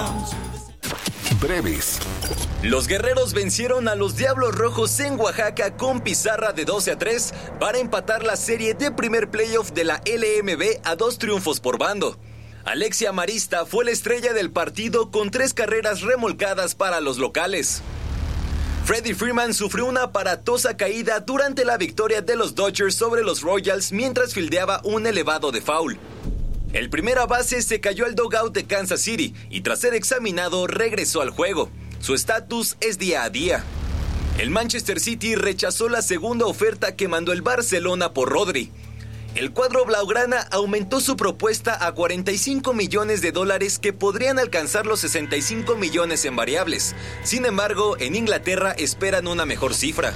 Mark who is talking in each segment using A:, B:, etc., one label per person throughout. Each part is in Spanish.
A: Breves.
B: Los guerreros vencieron a los Diablos Rojos en Oaxaca con pizarra de 12-3 para empatar la serie de primer playoff de la LMB a 2 triunfos por bando. Alexia Marista fue la estrella del partido con 3 carreras remolcadas para los locales. Freddie Freeman sufrió una aparatosa caída durante la victoria de los Dodgers sobre los Royals mientras fildeaba un elevado de foul. El primera base se cayó al dugout de Kansas City y tras ser examinado regresó al juego. Su estatus es día a día. El Manchester City rechazó la segunda oferta que mandó el Barcelona por Rodri. El cuadro blaugrana aumentó su propuesta a $45 millones que podrían alcanzar los 65 millones en variables. Sin embargo, en Inglaterra esperan una mejor cifra.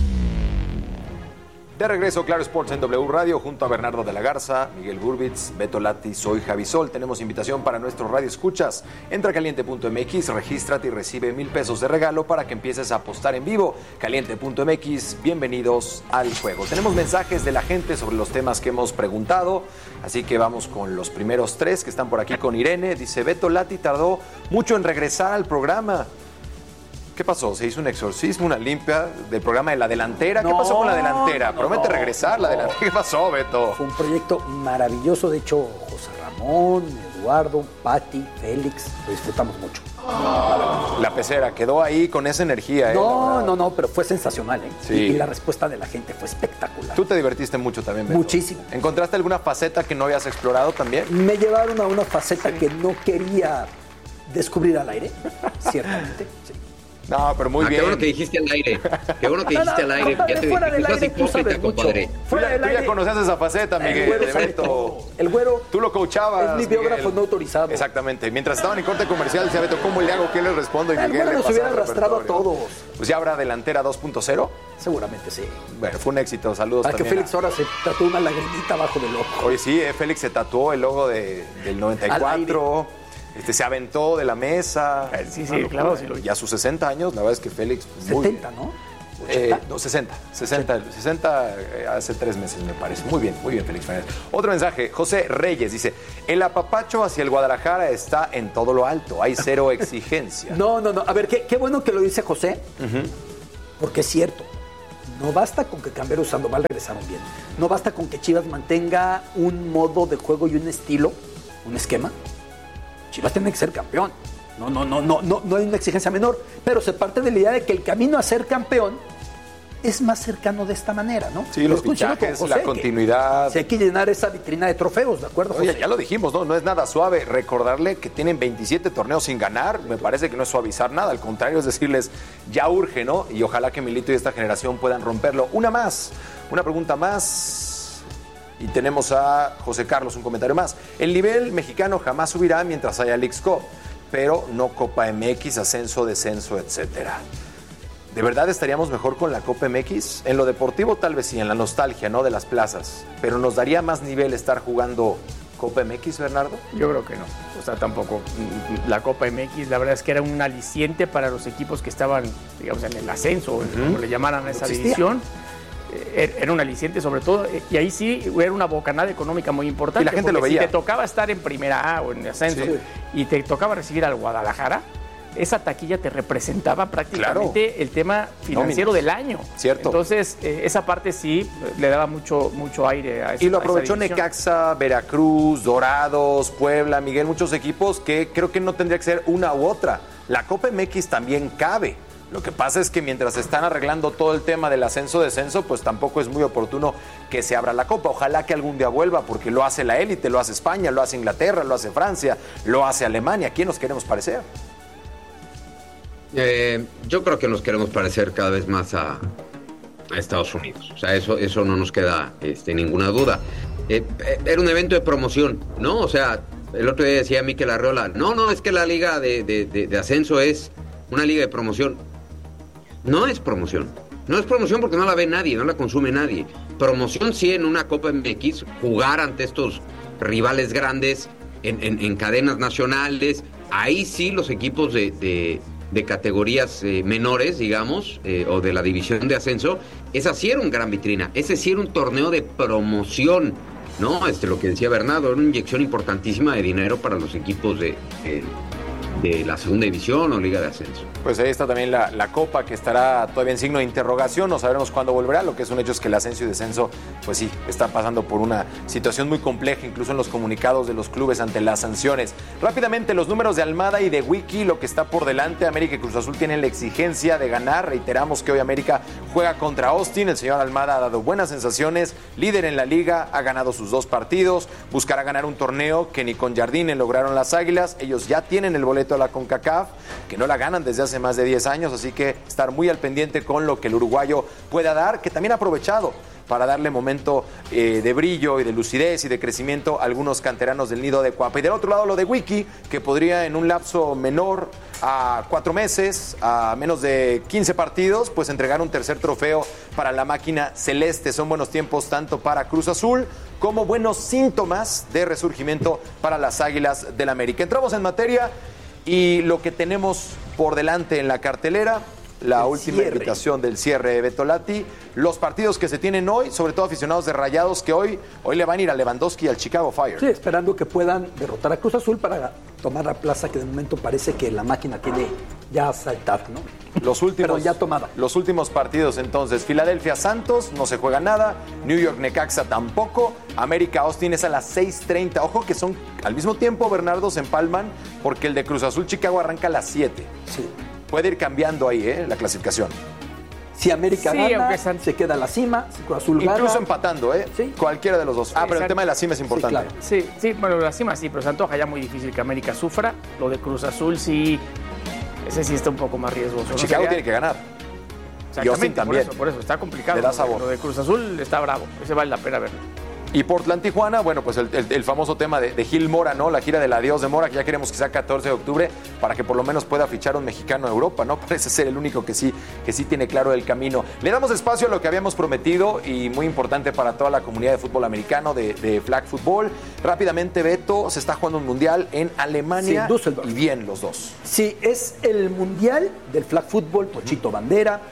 C: De regreso, Claro Sports en W Radio, junto a Bernardo de la Garza, Miguel Burbitz, Beto Lati, soy Javi Sol. Tenemos invitación para nuestro radio escuchas. Entra a caliente.mx, regístrate y recibe $1,000 de regalo para que empieces a apostar en vivo. Caliente.mx, bienvenidos al juego. Tenemos mensajes de la gente sobre los temas que hemos preguntado, así que vamos con los primeros 3 que están por aquí con Irene. Dice, Beto Lati tardó mucho en regresar al programa. ¿Qué pasó? ¿Se hizo un exorcismo, una limpia del programa de La Delantera? ¿Qué pasó con La Delantera? Promete regresar La Delantera. ¿Qué pasó, Beto?
D: Fue un proyecto maravilloso. De hecho, José Ramón, Eduardo, Pati, Félix, lo disfrutamos mucho.
C: La pecera quedó ahí con esa energía.
D: No, pero fue sensacional, ¿eh?
C: Sí.
D: Y la respuesta de la gente fue espectacular.
C: Tú te divertiste mucho también, Beto.
D: Muchísimo.
C: ¿Encontraste alguna faceta que no habías explorado también?
D: Me llevaron a una faceta que no quería descubrir al aire, ciertamente, sí.
C: No, pero muy bien.
E: Qué bueno que dijiste al aire. Qué bueno que dijiste al aire. Ya te
D: fuera del aire tú sabes mucho.
E: Compadre.
C: Tú ya conocías esa faceta, Miguel.
D: El güero.
C: Tú lo coachabas.
D: Es mi biógrafo
C: Miguel.
D: no autorizado.
C: Exactamente. Mientras estaban en corte comercial, decía Beto, ¿cómo le hago? ¿Qué le respondo? Y
D: El
C: Miguel
D: güero
C: le
D: nos hubiera
C: pasaba
D: arrastrado a
C: repertorio.
D: todos.
C: Pues ya habrá Delantera 2.0.
D: Seguramente sí.
C: Bueno, fue un éxito. Saludos
D: Para que
C: también.
D: Félix ahora se tatuó una lagrimita abajo del ojo.
C: Oye, sí, Félix se tatuó el logo del 94. Se aventó de la mesa.
F: Sí, claro. Sí,
C: y a sus 60 años, la verdad es que Félix... Pues,
D: 70, ¿no?
C: No, 60 hace 3 meses, me parece. Muy bien, Félix Fernández. Otro mensaje, José Reyes dice, el apapacho hacia el Guadalajara está en todo lo alto, hay cero exigencia.
D: No. A ver, qué bueno que lo dice José, porque es cierto. No basta con que Cambero y Sandoval regresaron bien. No basta con que Chivas mantenga un modo de juego y un estilo, un esquema. Chivas tiene que ser campeón. No hay una exigencia menor, pero se parte de la idea de que el camino a ser campeón es más cercano de esta manera, ¿no?
C: Sí, los fichajes, la continuidad.
D: Si hay que llenar esa vitrina de trofeos, ¿de acuerdo, José?
C: Oye, ya lo dijimos, ¿no? No es nada suave recordarle que tienen 27 torneos sin ganar. Me parece que no es suavizar nada, al contrario, es decirles, ya urge, ¿no? Y ojalá que Milito y esta generación puedan romperlo. Una pregunta más. Y tenemos a José Carlos, un comentario más. El nivel mexicano jamás subirá mientras haya Leagues Cup, pero no Copa MX, ascenso, descenso, etcétera. ¿De verdad estaríamos mejor con la Copa MX? En lo deportivo tal vez sí, en la nostalgia, ¿no? De las plazas. Pero ¿nos daría más nivel estar jugando Copa MX, Bernardo?
F: Yo creo que no. O sea, tampoco. La Copa MX, la verdad es que era un aliciente para los equipos que estaban, digamos, en el ascenso, como le llamaran a esa división. Era un aliciente sobre todo, y ahí sí era una bocanada económica muy importante.
C: Y la gente lo veía.
F: Si te tocaba estar en primera A o en ascenso y te tocaba recibir al Guadalajara, esa taquilla te representaba prácticamente el tema financiero del año.
C: Cierto.
F: Entonces, esa parte sí le daba mucho aire a esa.
C: Y lo aprovechó Necaxa, Veracruz, Dorados, Puebla, Miguel, muchos equipos que creo que no tendría que ser una u otra. La Copa MX también cabe. Lo que pasa es que mientras están arreglando todo el tema del ascenso-descenso, pues tampoco es muy oportuno que se abra la Copa. Ojalá que algún día vuelva, porque lo hace la élite, lo hace España, lo hace Inglaterra, lo hace Francia, lo hace Alemania. ¿A quién nos queremos parecer?
E: Yo creo que nos queremos parecer cada vez más a Estados Unidos. O sea, eso no nos queda ninguna duda. Era un evento de promoción, ¿no? O sea, el otro día decía Mikel Arreola, no, es que la liga de ascenso es una liga de promoción. No es promoción porque no la ve nadie, no la consume nadie. Promoción sí en una Copa MX, jugar ante estos rivales grandes en cadenas nacionales. Ahí sí los equipos de categorías menores, digamos, o de la división de ascenso, esa sí era una gran vitrina, ese sí era un torneo de promoción, ¿no? Lo que decía Bernardo, era una inyección importantísima de dinero para los equipos la segunda división o liga de ascenso.
C: Pues ahí está también la Copa, que estará todavía en signo de interrogación. No sabremos cuándo volverá. Lo que es un hecho es que el ascenso y descenso, pues sí, está pasando por una situación muy compleja, incluso en los comunicados de los clubes ante las sanciones. Rápidamente, los números de Almada y de Wiki, lo que está por delante. América y Cruz Azul tienen la exigencia de ganar. Reiteramos que hoy América juega contra Austin. El señor Almada ha dado buenas sensaciones, líder en la liga, ha ganado sus 2 partidos, buscará ganar un torneo que ni con Jardine lograron las Águilas. Ellos ya tienen el boleto a la CONCACAF, que no la ganan desde hace más de 10 años, así que estar muy al pendiente con lo que el uruguayo pueda dar, que también ha aprovechado para darle momento de brillo y de lucidez y de crecimiento a algunos canteranos del nido de Cuapa. Y del otro lado lo de Wiki, que podría en un lapso menor a 4 meses, a menos de 15 partidos, pues entregar un tercer trofeo para la máquina celeste. Son buenos tiempos tanto para Cruz Azul como buenos síntomas de resurgimiento para las Águilas del América. Entramos en materia y lo que tenemos por delante en la cartelera, la última invitación del cierre de Beto Lati, los partidos que se tienen hoy, sobre todo aficionados de Rayados, que hoy le van a ir a Lewandowski y al Chicago Fire.
D: Sí, esperando que puedan derrotar a Cruz Azul para tomar la plaza que de momento parece que la máquina tiene ya saltar, ¿no? Pero ya tomada.
C: Los últimos partidos entonces, Filadelfia Santos, no se juega nada, New York Necaxa tampoco, América Austin es a las 6:30, ojo que son al mismo tiempo, Bernardo, se empalman, porque el de Cruz Azul Chicago arranca a las 7.
D: Sí.
C: Puede ir cambiando ahí, la clasificación.
D: Si América gana, se queda a la cima. Si Cruz Azul gana...
C: Incluso empatando, ¿sí? Cualquiera de los dos. Pero el tema de la cima es importante.
F: Sí, claro. Sí, bueno, la cima sí, pero se antoja ya muy difícil que América sufra. Lo de Cruz Azul sí, ese sí está un poco más riesgoso.
C: Chicago tiene que ganar. Y Austin también.
F: Por eso, está complicado.
C: Le da sabor.
F: Lo de Cruz Azul está bravo, ese vale la pena verlo.
C: Y Portland Tijuana, bueno, pues el famoso tema de Gil Mora, ¿no? La gira del adiós de Mora, que ya queremos que sea 14 de octubre para que por lo menos pueda fichar un mexicano a Europa, ¿no? Parece ser el único que sí tiene claro el camino. Le damos espacio a lo que habíamos prometido y muy importante para toda la comunidad de fútbol americano, de flag football. Rápidamente, Beto, se está jugando un mundial en Alemania y bien los dos.
D: Sí, es el mundial del flag football, Pochito Bandera,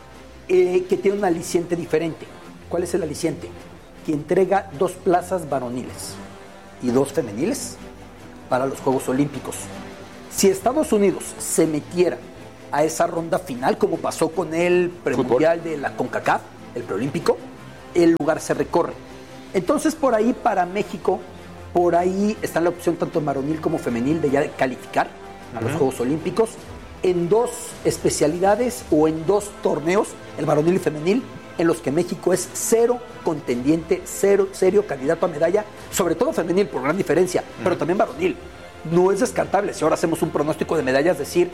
D: que tiene un aliciente diferente. ¿Cuál es el aliciente? Que entrega 2 plazas varoniles y 2 femeniles para los Juegos Olímpicos. Si Estados Unidos se metiera a esa ronda final, como pasó con el premundial de la CONCACAF, el preolímpico, el lugar se recorre. Entonces, por ahí para México, por ahí está la opción tanto varonil como femenil de ya calificar a los Juegos Olímpicos en 2 especialidades o en 2 torneos, el varonil y femenil, en los que México es 0 contendiente, serio candidato a medalla, sobre todo femenil por gran diferencia, pero también varonil. No es descartable, si ahora hacemos un pronóstico de medallas, decir,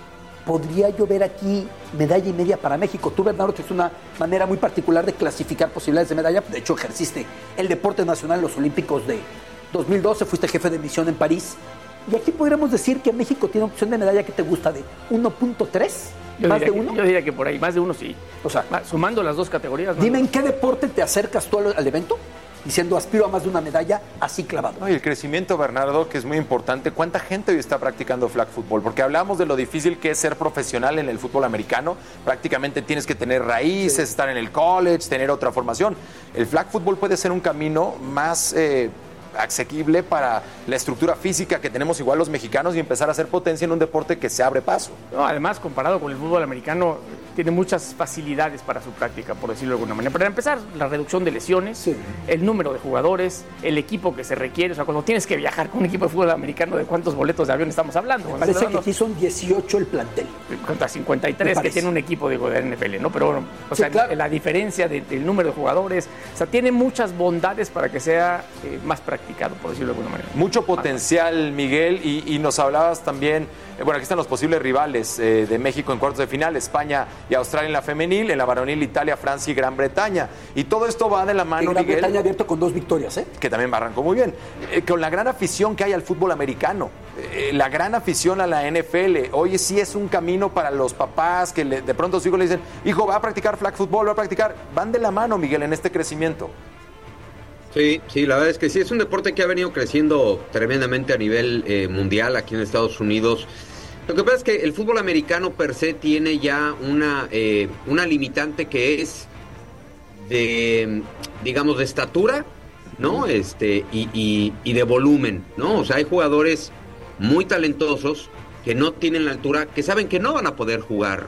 D: podría yo ver aquí medalla y media para México. Tú, Bernardo, tienes una manera muy particular de clasificar posibilidades de medalla, de hecho ejerciste el deporte nacional en los Olímpicos de 2012, fuiste jefe de misión en París, y aquí podríamos decir que México tiene opción de medalla que te gusta de 1.3. ¿Más de 1?
F: Yo diría que por ahí, más de 1 sí. O sea, sumando las 2 categorías.
D: Dime, ¿en qué deporte te acercas tú al evento? Diciendo, aspiro a más de una medalla, así clavado.
C: Y el crecimiento, Bernardo, que es muy importante. ¿Cuánta gente hoy está practicando flag football? Porque hablamos de lo difícil que es ser profesional en el fútbol americano. Prácticamente tienes que tener raíces, estar en el college, tener otra formación. El flag football puede ser un camino más asequible para la estructura física que tenemos igual los mexicanos y empezar a hacer potencia en un deporte que se abre paso.
F: No, además, comparado con el fútbol americano, tiene muchas facilidades para su práctica, por decirlo de alguna manera. Para empezar, la reducción de lesiones, el número de jugadores, el equipo que se requiere. O sea, cuando tienes que viajar con un equipo de fútbol americano, ¿de cuántos boletos de avión estamos hablando?
D: Me parece que aquí son 18 el plantel.
F: Contra 53 que tiene un equipo de NFL, ¿no? Pero bueno, o sea, claro, la diferencia del número de jugadores, o sea, tiene muchas bondades para que sea más practicado, por decirlo de alguna manera.
C: Mucho potencial, Miguel, y nos hablabas también, bueno, aquí están los posibles rivales de México en cuartos de final, España y Australia en la femenil, en la varonil Italia, Francia y Gran Bretaña. Y todo esto va de la mano,
D: Gran
C: Miguel.
D: Bretaña abierto con 2 victorias,
C: que también arrancó muy bien. Con la gran afición que hay al fútbol americano, la gran afición a la NFL. Hoy sí es un camino para los papás que de pronto sus hijos le dicen, hijo, va a practicar flag football, va a practicar. Van de la mano, Miguel, en este crecimiento.
E: Sí, la verdad es que sí, es un deporte que ha venido creciendo tremendamente a nivel mundial aquí en Estados Unidos. Lo que pasa es que el fútbol americano per se tiene ya una limitante que es de, digamos, de estatura, ¿no? Y de volumen, ¿no? O sea, hay jugadores muy talentosos que no tienen la altura, que saben que no van a poder jugar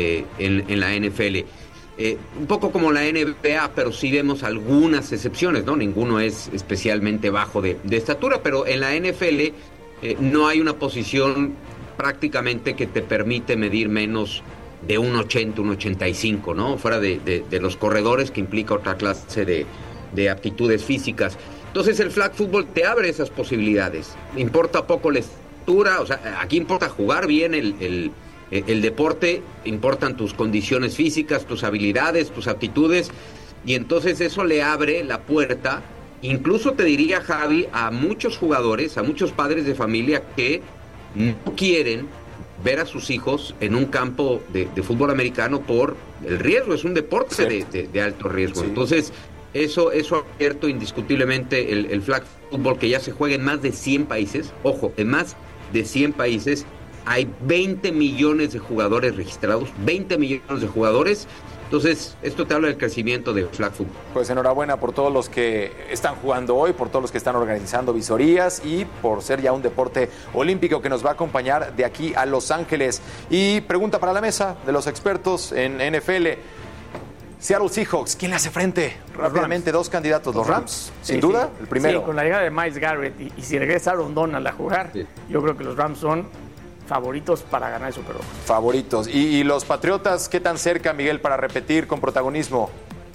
E: en la NFL. Un poco como la NBA, pero sí vemos algunas excepciones, ¿no? Ninguno es especialmente bajo de estatura, pero en la NFL no hay una posición prácticamente que te permite medir menos de 1.80, 1.85, ¿no? Fuera de los corredores, que implica otra clase de aptitudes físicas. Entonces el flag football te abre esas posibilidades. Importa poco la estatura, o sea, aquí importa jugar bien el deporte, importan tus condiciones físicas, tus habilidades, tus aptitudes, y entonces eso le abre la puerta, incluso te diría, Javi, a muchos jugadores, a muchos padres de familia que no quieren ver a sus hijos en un campo de fútbol americano por el riesgo. Es un deporte de alto riesgo. Sí. Entonces, eso ha abierto indiscutiblemente el flag football, que ya se juega en más de 100 países. Ojo, en más de 100 países hay 20 millones de jugadores registrados, 20 millones de jugadores. Entonces, esto te habla del crecimiento de flag football.
C: Pues enhorabuena por todos los que están jugando hoy, por todos los que están organizando visorías y por ser ya un deporte olímpico que nos va a acompañar de aquí a Los Ángeles. Y pregunta para la mesa de los expertos en NFL. Seattle Seahawks, ¿quién le hace frente? Rápidamente, dos candidatos. Los Rams, sin duda, el primero.
F: Sí, con la llegada de Myles Garrett y si regresa Aaron Donald a jugar, yo creo que los Rams son favoritos para ganar el Super Bowl.
C: Favoritos. ¿Y los Patriotas qué tan cerca, Miguel, para repetir con protagonismo?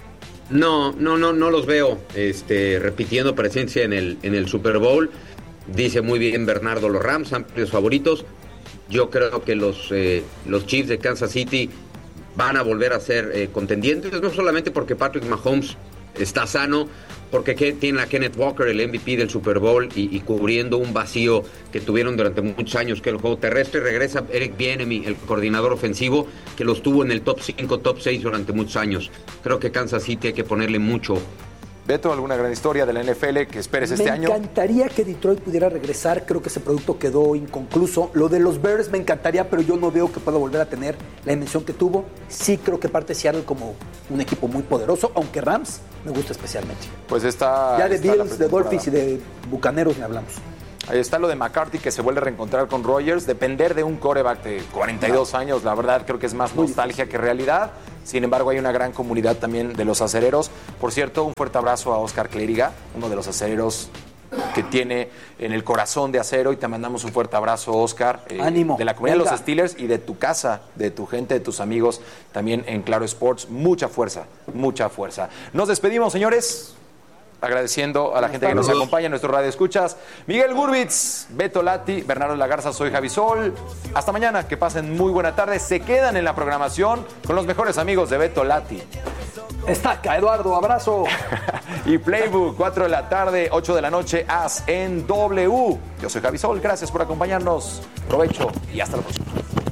E: No los veo repitiendo presencia en el Super Bowl. Dice muy bien Bernardo, los Rams, amplios favoritos. Yo creo que los Chiefs de Kansas City van a volver a ser contendientes, no solamente porque Patrick Mahomes está sano, porque tienen a Kenneth Walker, el MVP del Super Bowl, y cubriendo un vacío que tuvieron durante muchos años, que el juego terrestre. Regresa Eric Bieniemy, el coordinador ofensivo, que los tuvo en el top 5, top 6 durante muchos años. Creo que Kansas City hay que ponerle mucho.
C: Beto, ¿alguna gran historia de la NFL que esperes este año?
D: Me encantaría que Detroit pudiera regresar. Creo que ese producto quedó inconcluso. Lo de los Bears me encantaría, pero yo no veo que pueda volver a tener la dimensión que tuvo. Sí creo que parte Seattle como un equipo muy poderoso, aunque Rams me gusta especialmente.
C: Pues está...
D: Ya de Bills, de Dolphins y de Bucaneros ni hablamos.
C: Ahí está lo de McCarthy, que se vuelve a reencontrar con Rodgers. Depender de un quarterback de 42 años, la verdad creo que es más nostalgia que realidad. Sin embargo, hay una gran comunidad también de los acereros. Por cierto, un fuerte abrazo a Oscar Clériga, uno de los acereros que tiene en el corazón de acero, y te mandamos un fuerte abrazo, Oscar.
D: Ánimo.
C: De la comunidad de los Steelers y de tu casa, de tu gente, de tus amigos, también en Claro Sports. Mucha fuerza, mucha fuerza. Nos despedimos, señores. Agradeciendo a la gente que nos acompaña en nuestro Radio Escuchas. Miguel Gurbitz, Beto Lati, Bernardo de la Garza, soy Javi Sol. Hasta mañana, que pasen muy buena tarde. Se quedan en la programación con los mejores amigos de Beto Lati.
D: Estaca, Eduardo, abrazo.
C: Y Playbook, 4 de la tarde, 8 de la noche, As en W. Yo soy Javi Sol, gracias por acompañarnos. Provecho y hasta la próxima.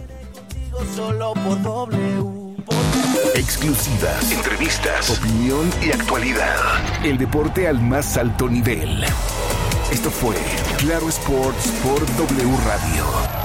A: Solo por W.
G: Exclusivas, entrevistas, opinión y actualidad. El deporte al más alto nivel. Esto fue Claro Sports por W Radio.